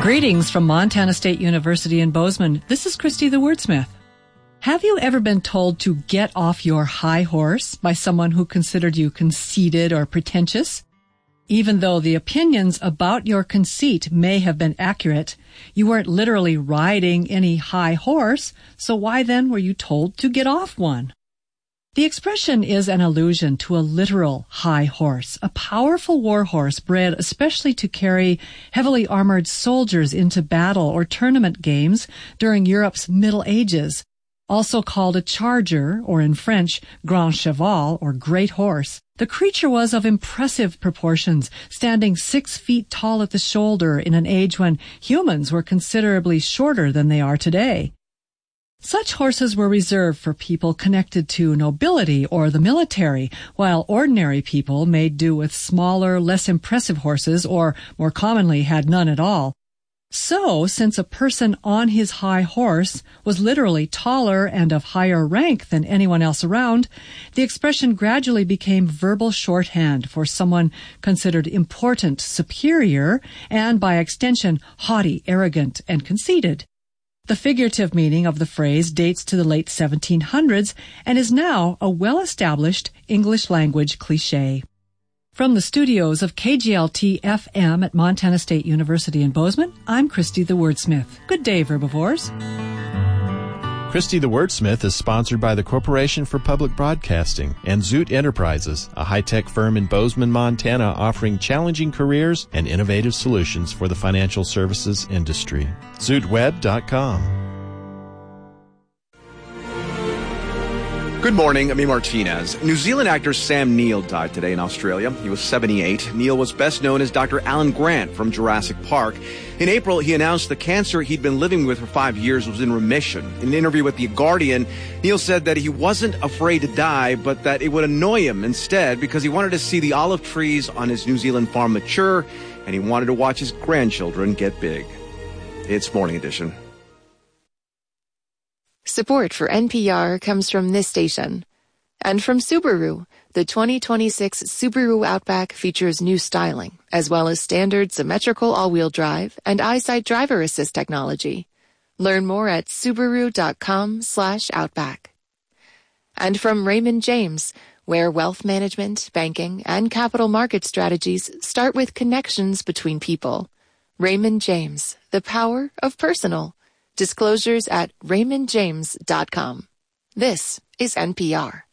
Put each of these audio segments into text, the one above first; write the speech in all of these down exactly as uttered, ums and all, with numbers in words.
Greetings from Montana State University in Bozeman. This is Christy the Wordsmith. Have you ever been told to get off your high horse by someone who considered you conceited or pretentious? Even though the opinions about your conceit may have been accurate, you weren't literally riding any high horse, so why then were you told to get off one? The expression is an allusion to a literal high horse, a powerful war horse bred especially to carry heavily armored soldiers into battle or tournament games during Europe's Middle Ages, also called a charger, or in French, grand cheval, or great horse. The creature was of impressive proportions, standing six feet tall at the shoulder in an age when humans were considerably shorter than they are today. Such horses were reserved for people connected to nobility or the military, while ordinary people made do with smaller, less impressive horses, or more commonly had none at all. So, since a person on his high horse was literally taller and of higher rank than anyone else around, the expression gradually became verbal shorthand for someone considered important, superior, and by extension haughty, arrogant, and conceited. The figurative meaning of the phrase dates to the late seventeen hundreds and is now a well-established English language cliché. From the studios of K G L T F M at Montana State University in Bozeman, I'm Christy the Wordsmith. Good day, Verbivores. Christy the Wordsmith is sponsored by the Corporation for Public Broadcasting and Zoot Enterprises, a high-tech firm in Bozeman, Montana, offering challenging careers and innovative solutions for the financial services industry. zoot web dot com. Good morning, I'm E. Martinez. New Zealand actor Sam Neill died today in Australia. He was seventy-eight. Neill was best known as Doctor Alan Grant from Jurassic Park. In April, he announced the cancer he'd been living with for five years was in remission. In an interview with The Guardian, Neill said that he wasn't afraid to die, but that it would annoy him instead because he wanted to see the olive trees on his New Zealand farm mature, and he wanted to watch his grandchildren get big. It's Morning Edition. Support for N P R comes from this station. And from Subaru, the twenty twenty-six Subaru Outback features new styling, as well as standard symmetrical all-wheel drive and EyeSight driver assist technology. Learn more at Subaru.com slash Outback. And from Raymond James, where wealth management, banking, and capital market strategies start with connections between people. Raymond James, the power of personal. Disclosures at raymond james dot com. This is N P R.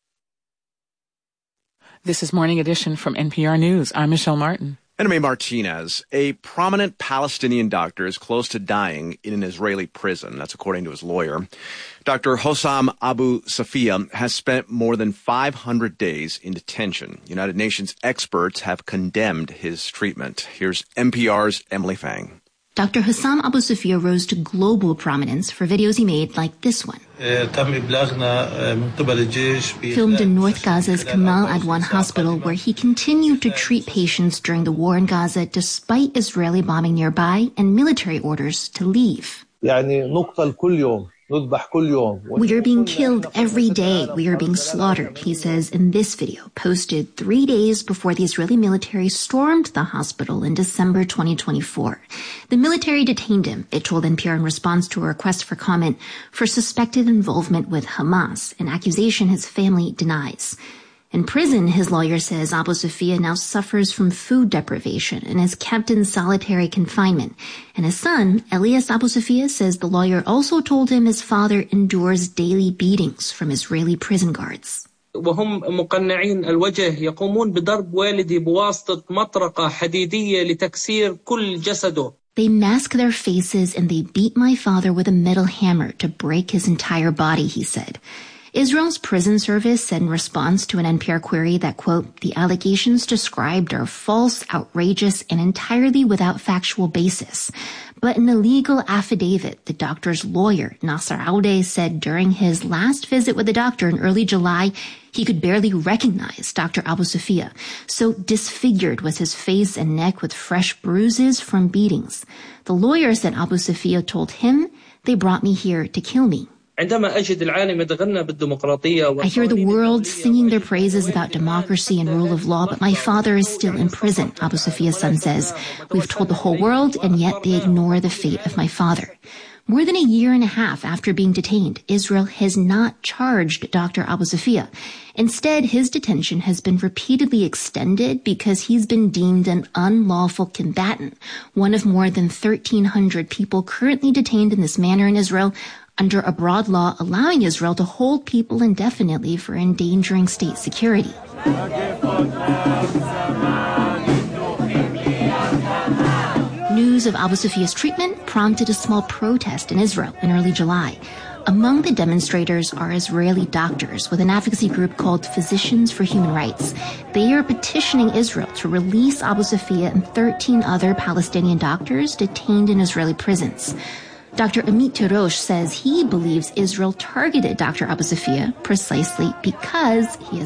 This is Morning Edition from N P R News. I'm Michelle Martin. And I'm A. Martinez. A prominent Palestinian doctor is close to dying in an Israeli prison. That's according to his lawyer. Doctor Hossam Abu Safia has spent more than five hundred days in detention. United Nations experts have condemned his treatment. Here's N P R's Emily Fang. Doctor Hossam Abu Safia rose to global prominence for videos he made like this one. Filmed in North Gaza's Kamal Adwan Hospital, where he continued to treat patients during the war in Gaza despite Israeli bombing nearby and military orders to leave. We are being killed every day. We are being slaughtered, he says in this video, posted three days before the Israeli military stormed the hospital in December twenty twenty-four. The military detained him, it told N P R in response to a request for comment, for suspected involvement with Hamas, an accusation his family denies. In prison, his lawyer says Abu Safia now suffers from food deprivation and is kept in solitary confinement. And his son, Elias Abu Safia, says the lawyer also told him his father endures daily beatings from Israeli prison guards. وهم مقنعين الوجه يقومون بضرب والدي بواسطة مطرقة حديدية لتكسير كل جسده. They mask their faces and they beat my father with a metal hammer to break his entire body, he said. Israel's prison service said in response to an N P R query that, quote, the allegations described are false, outrageous, and entirely without factual basis. But in a legal affidavit, the doctor's lawyer, Nasser Aude, said during his last visit with the doctor in early July, he could barely recognize Doctor Abu Safia. So disfigured was his face and neck with fresh bruises from beatings. The lawyer said Abu Safia told him, they brought me here to kill me. عندما أجد العالم يتغنى بالديمقراطية. I hear the world singing their praises about democracy and rule of law, but my father is still in prison, Abu Safia's son says. We've told the whole world, and yet they ignore the fate of my father. More than a year and a half after being detained, Israel has not charged Doctor Abu Safia. Instead, his detention has been repeatedly extended because he's been deemed an unlawful combatant, one of more than thirteen hundred people currently detained in this manner in Israel under a broad law allowing Israel to hold people indefinitely for endangering state security. News of Abu Safia's treatment prompted a small protest in Israel in early July. Among the demonstrators are Israeli doctors with an advocacy group called Physicians for Human Rights. They are petitioning Israel to release Abu Safia and thirteen other Palestinian doctors detained in Israeli prisons. Doctor Amit Tirosh says he believes Israel targeted Doctor Abu Safia precisely because he has